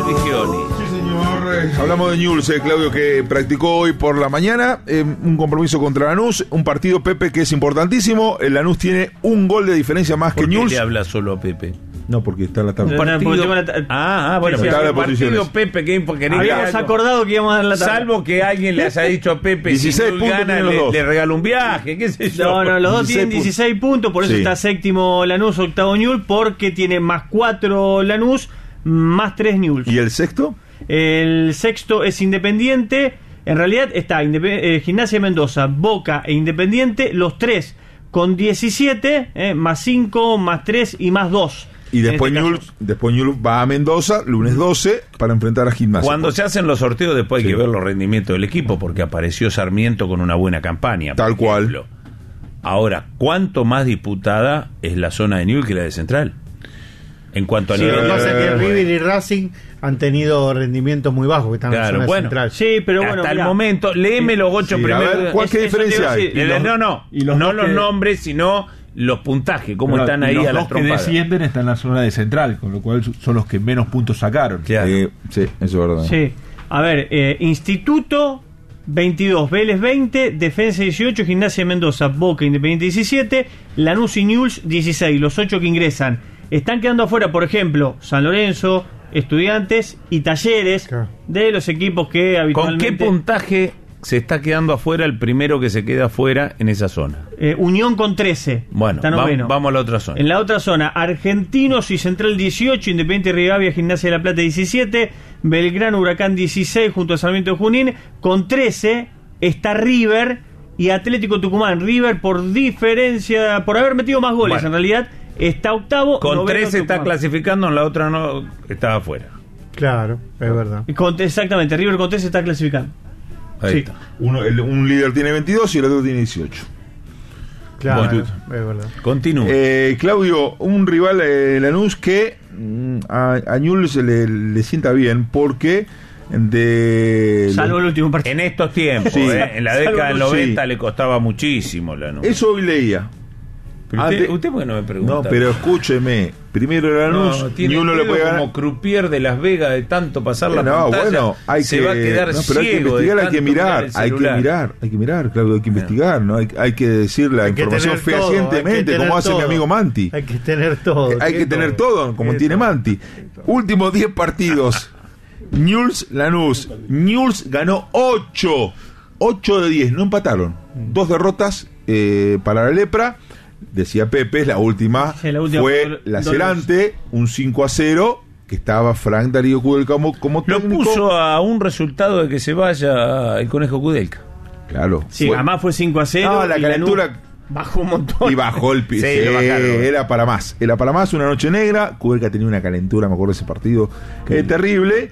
Gigioni. Sí, señor. Hablamos de Newell's, Claudio, que practicó hoy por la mañana un compromiso contra Lanús, un partido, Pepe, que es importantísimo. El Lanús tiene un gol de diferencia más que Newell's. ¿Por qué le habla solo a Pepe? No, porque está en la tabla. Bueno, el partido Pepe que habíamos acordado que íbamos a dar la tabla. Salvo que alguien les haya dicho a Pepe 16 si puntos gana le regala un viaje, qué sé yo. No, los dos tienen 16 puntos, por eso está séptimo Lanús, octavo Newell's, porque tiene más 4 Lanús, más 3 Newell's. ¿Y el sexto? El sexto es Independiente. En realidad está Gimnasia de Mendoza, Boca e Independiente, los tres con 17, más 5, más 3 y más 2. Y después Newell's va a Mendoza, lunes 12, para enfrentar a Gimnasia. Cuando se hacen los sorteos, después hay que ver los rendimientos del equipo, porque apareció Sarmiento con una buena campaña. Tal cual. Ahora, ¿cuánto más disputada es la zona de Newell's que la de Central? En cuanto a nivel. Lo que pasa es que River y Racing han tenido rendimientos muy bajos, que están en la zona central. Sí, pero bueno, hasta el momento, léeme los 8 primeros. ¿Qué diferencia hay? No los nombres, sino los puntajes, cómo están ahí a las trompadas. Los que descienden están en la zona de Central, con lo cual son los que menos puntos sacaron. Claro. Sí, eso es verdad. Sí. A ver, Instituto 22, Vélez 20, Defensa 18, Gimnasia de Mendoza, Boca, Independiente 17, Lanús y Newell's 16, los 8 que ingresan. Están quedando afuera, por ejemplo, San Lorenzo, Estudiantes y Talleres, de los equipos que habitualmente... ¿Con qué puntaje se está quedando afuera el primero que se queda afuera en esa zona? Unión con 13. Bueno, vamos a la otra zona. En la otra zona, Argentinos y Central 18, Independiente Rivadavia, Gimnasia de la Plata 17, Belgrano, Huracán 16, junto a Sarmiento de Junín. Con 13 está River y Atlético Tucumán. River por diferencia, por haber metido más goles, en realidad, está octavo. Con 13 está clasificando, en la otra no, está afuera. Claro, es verdad. Exactamente, River con 13 está clasificando. Ahí está. Un líder tiene 22 y el otro tiene 18. Claro, es verdad. Continúa. Claudio, un rival Lanús que a Newell's le sienta bien porque salvo el último partido. En estos tiempos, en la década del 90 le costaba muchísimo Lanús. Eso hoy leía. ¿Usted por qué no me pregunta? No, pero escúcheme. Primero Lanús, ni uno le puede ganar. Como Croupier de Las Vegas de tanto pasar la pantalla, se va a quedar ciego. Hay que mirar, claro, hay que investigar, ¿no? Hay que decir la información fehacientemente, como hace mi amigo Manti. Hay que tener todo. Hay que tener todo, como tiene Manti. Últimos 10 partidos. Newell's, Lanús. Newell's ganó 8 de 10, no empataron. 2 derrotas para la Lepra. Decía Pepe, la última fue lacerante, un 5-0, que estaba Frank Darío Kudelka como técnico. Lo puso a un resultado de que se vaya el Conejo Kudelka. Claro. Sí, además fue 5-0. No, la calentura bajó un montón. Y bajó el piso. Era para más. Era para más, una noche negra. Kudelka tenía una calentura, me acuerdo de ese partido. Terrible.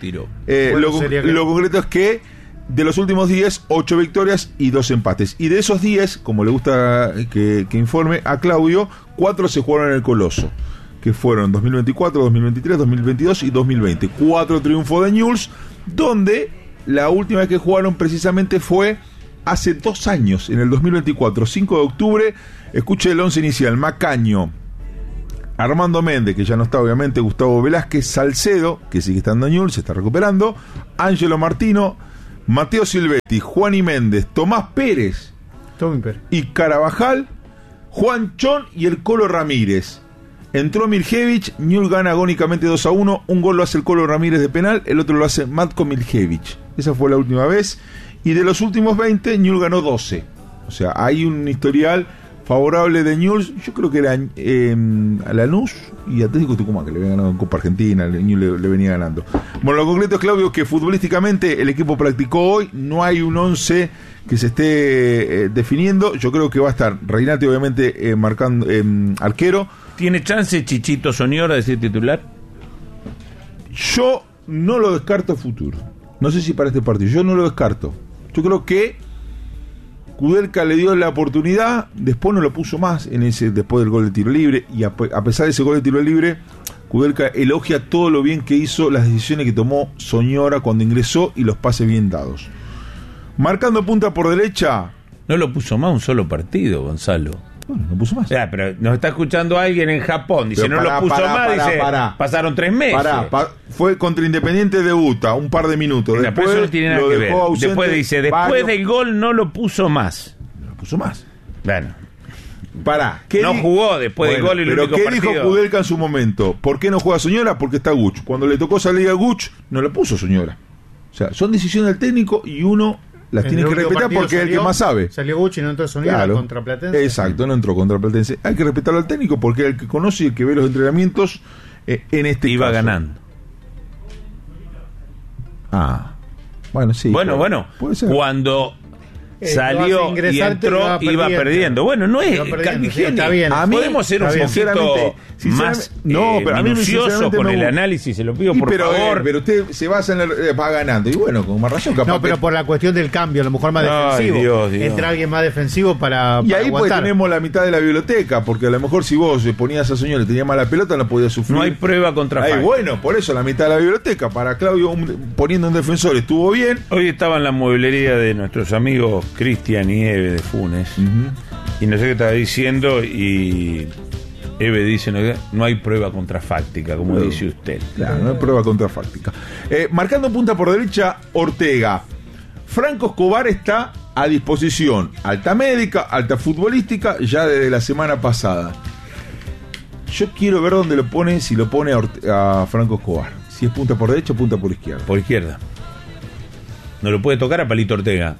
Lo concreto es que de los últimos 10, 8 victorias y 2 empates. Y de esos 10, como le gusta que informe a Claudio, 4 se jugaron en el Coloso, que fueron 2024, 2023, 2022 y 2020. 4 triunfos de Newell's, donde la última vez que jugaron precisamente fue hace 2 años, en el 2024, 5 de octubre. Escuche el 11 inicial: Macaño, Armando Méndez, que ya no está obviamente, Gustavo Velázquez, Salcedo, que sigue estando en Newell's, se está recuperando, Ángelo Martino, Mateo Silvetti, Juan y Méndez, Tomás Pérez y Carabajal, Juan Chón y el Colo Ramírez. Entró Miljevich. Newell's gana agónicamente 2-1. Un gol lo hace el Colo Ramírez de penal, el otro lo hace Matko Miljevich. Esa fue la última vez. Y de los últimos 20, Newell's ganó 12. O sea, hay un historial favorable de Newell's. Yo creo que era a Lanús y Atlético Tucumán, que le había ganado en Copa Argentina. Newell's le venía ganando. Bueno, lo concreto es, Claudio, que futbolísticamente el equipo practicó hoy. No hay un 11 que se esté definiendo. Yo creo que va a estar Reinaldo, obviamente, marcando arquero. ¿Tiene chance Chichito Soñora de ser titular? Yo no lo descarto a futuro. No sé si para este partido. Yo no lo descarto. Yo creo que Kudelka le dio la oportunidad, después no lo puso más después del gol de tiro libre, y a pesar de ese gol de tiro libre, Kudelka elogia todo lo bien que hizo, las decisiones que tomó Soñora cuando ingresó y los pases bien dados. Marcando punta por derecha. No lo puso más un solo partido, Gonzalo. Bueno, no puso más. Ya, pero nos está escuchando alguien en Japón. Dice, pero no lo puso más. Dice, pasaron 3 meses. Fue contra Independiente, debuta un par de minutos. Mira, después eso no tiene nada lo que dejó ver. ausente. Después dice, después del gol no lo puso más. No lo puso más. Bueno. No jugó después del gol y pero ¿qué dijo Kudelka en su momento? ¿Por qué no juega Soñora? Porque está Guch. Cuando le tocó salir a Guch, no le puso Soñora. O sea, son decisiones del técnico y uno las tiene que respetar porque es el que más sabe. Salió Guch y no entró Soñora contra Platense. Exacto, no entró contra Platense. Hay que respetarlo al técnico porque es el que conoce y el que ve los entrenamientos en este iba caso. Ganando. Bueno, sí. Bueno. Cuando salió y entró, iba perdiendo. Bueno, no es está bien. A mí podemos ser un poquito más minuciosos con el análisis, se lo pido por favor. Pero usted se basa en va ganando. Y bueno, con más razón, capaz. No, pero por la cuestión del cambio, a lo mejor más defensivo. Dios. Entra alguien más defensivo para y ahí aguantar. Pues tenemos la mitad de la biblioteca, porque a lo mejor si vos ponías a Soñora y tenía mala pelota, no podía sufrir. No hay prueba contra falta. Bueno, por eso la mitad de la biblioteca. Para Claudio, poniendo un defensor, estuvo bien. Hoy estaba en la mueblería de nuestros amigos Cristian y Eve de Funes, y no sé qué estaba diciendo, y Eve dice, no hay prueba contrafáctica, como dice usted. Claro, no hay prueba contrafáctica. Marcando punta por derecha, Ortega. Franco Escobar está a disposición. Alta médica, alta futbolística, ya desde la semana pasada. Yo quiero ver dónde lo pone, si lo pone a Franco Escobar. Si es punta por derecha o punta por izquierda. Por izquierda. No lo puede tocar a Palito Ortega.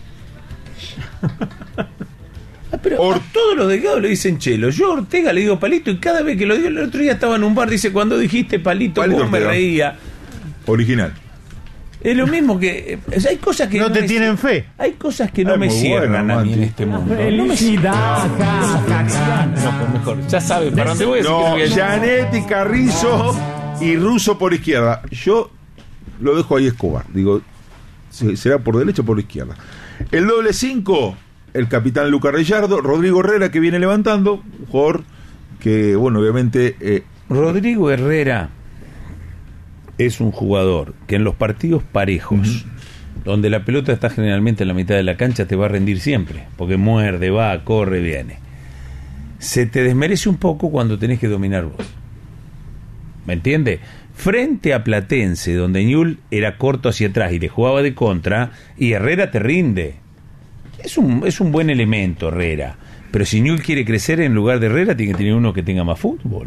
Pero a todos los delgados le dicen Chelo. Yo a Ortega le digo Palito, y cada vez que lo digo, el otro día estaba en un bar, dice, cuando dijiste Palito como me reía. Original. Es lo mismo que hay cosas que no te tienen fe. Hay cosas que no me cierran a mí en este mundo. Felicidad. No, mejor. Ya saben para dónde voy. Janetti, Carrizo y Russo por izquierda. Yo lo dejo ahí Escobar. Digo, será por derecha o por izquierda. El doble 5, el capitán Luca Reyardo, Rodrigo Herrera, que viene levantando, un jugador que, bueno, obviamente... Rodrigo Herrera es un jugador que en los partidos parejos, donde la pelota está generalmente en la mitad de la cancha, te va a rendir siempre, porque muerde, va, corre, viene. Se te desmerece un poco cuando tenés que dominar vos. ¿Me entiendes? Frente a Platense, donde Newell era corto hacia atrás y le jugaba de contra, y Herrera te rinde. Es un buen elemento, Herrera. Pero si Newell quiere crecer, en lugar de Herrera, tiene que tener uno que tenga más fútbol.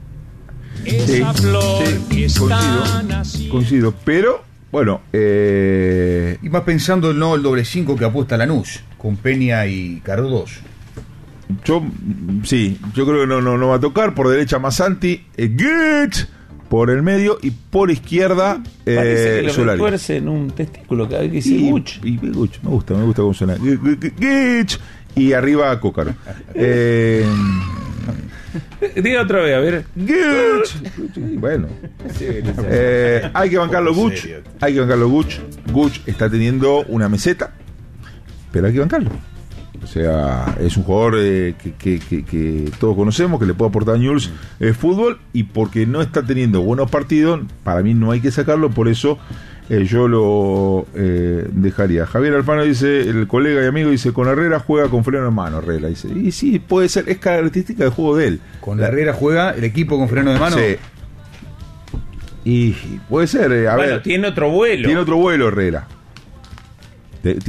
Coincido. Pero, bueno... Y más pensando el doble 5 que apuesta Lanús, con Peña y Cardoso. Yo creo que no va a tocar. Por derecha Masanti, Gitz por el medio, y por izquierda parece que le Solari. retuerce en un testículo cada vez que dice Guch. Y Guch, me gusta cómo suena. Gitz, y arriba Cócaro. Diga otra vez, a ver. Gitz. Bueno, hay que bancarlo Guch. Guch está teniendo una meseta, pero hay que bancarlo. O sea, es un jugador que todos conocemos, que le puede aportar a Newell's fútbol, y porque no está teniendo buenos partidos, para mí no hay que sacarlo, por eso yo lo dejaría. Javier Alfano dice, el colega y amigo dice, con Herrera juega con freno en mano, Herrera dice, y sí, puede ser, es característica del juego de él. Con Herrera juega el equipo con freno de mano. Sí. Y puede ser, tiene otro vuelo. Tiene otro vuelo Herrera.